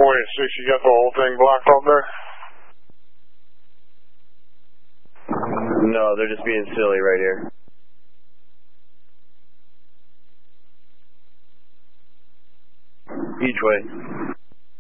46, you got the whole thing blocked up there? No, they're just being silly right here. Each way.